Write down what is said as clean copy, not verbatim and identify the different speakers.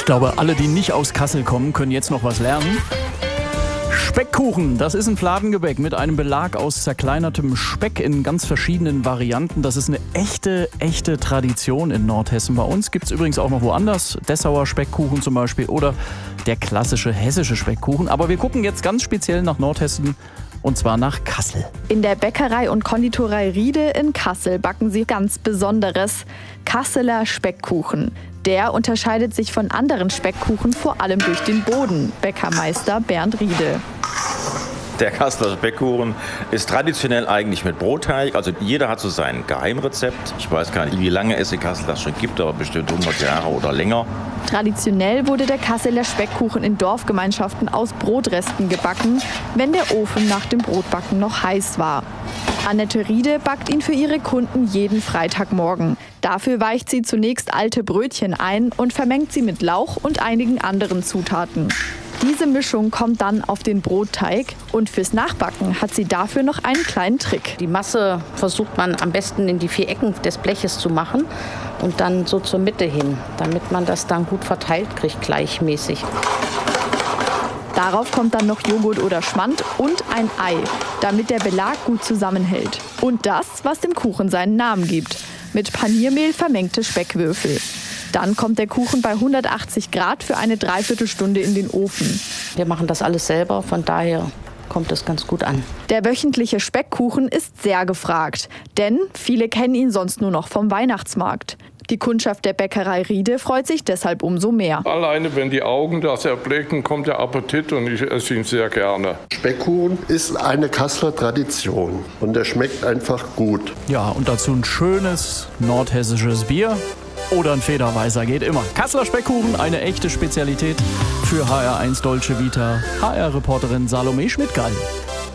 Speaker 1: Ich glaube, alle, die nicht aus Kassel kommen, können jetzt noch was lernen. Speckkuchen, das ist ein Fladengebäck mit einem Belag aus zerkleinertem Speck in ganz verschiedenen Varianten. Das ist eine echte Tradition in Nordhessen. Bei uns gibt es übrigens auch noch woanders Dessauer Speckkuchen zum Beispiel oder der klassische hessische Speckkuchen. Aber wir gucken jetzt ganz speziell nach Nordhessen und zwar nach Kassel.
Speaker 2: In der Bäckerei und Konditorei Riede in Kassel backen sie ganz Besonderes: Kasseler Speckkuchen. Der unterscheidet sich von anderen Speckkuchen vor allem durch den Boden. Bäckermeister Bernd Riede.
Speaker 3: Der Kasseler Speckkuchen ist traditionell eigentlich mit Brotteig. Also jeder hat so sein Geheimrezept. Ich weiß gar nicht, wie lange es in Kassel das schon gibt, aber bestimmt 100 Jahre oder länger.
Speaker 2: Traditionell wurde der Kasseler Speckkuchen in Dorfgemeinschaften aus Brotresten gebacken, wenn der Ofen nach dem Brotbacken noch heiß war. Annette Riede backt ihn für ihre Kunden jeden Freitagmorgen. Dafür weicht sie zunächst alte Brötchen ein und vermengt sie mit Lauch und einigen anderen Zutaten. Diese Mischung kommt dann auf den Brotteig und fürs Nachbacken hat sie dafür noch einen kleinen Trick.
Speaker 4: Die Masse versucht man am besten in die 4 Ecken des Bleches zu machen und dann so zur Mitte hin, damit man das dann gut verteilt kriegt, gleichmäßig.
Speaker 2: Darauf kommt dann noch Joghurt oder Schmand und ein Ei, damit der Belag gut zusammenhält. Und das, was dem Kuchen seinen Namen gibt: mit Paniermehl vermengte Speckwürfel. Dann kommt der Kuchen bei 180 Grad für eine Dreiviertelstunde in den Ofen.
Speaker 4: Wir machen das alles selber, von daher kommt es ganz gut an.
Speaker 2: Der wöchentliche Speckkuchen ist sehr gefragt, denn viele kennen ihn sonst nur noch vom Weihnachtsmarkt. Die Kundschaft der Bäckerei Riede freut sich deshalb umso mehr.
Speaker 5: Alleine wenn die Augen das erblicken, kommt der Appetit und ich esse ihn sehr gerne.
Speaker 6: Speckkuchen ist eine Kasseler Tradition und der schmeckt einfach gut.
Speaker 1: Ja, und dazu ein schönes nordhessisches Bier oder ein Federweißer, geht immer. Kasseler Speckkuchen, eine echte Spezialität. Für HR1 Dolce Vita, HR-Reporterin Salome Schmidt-Gall.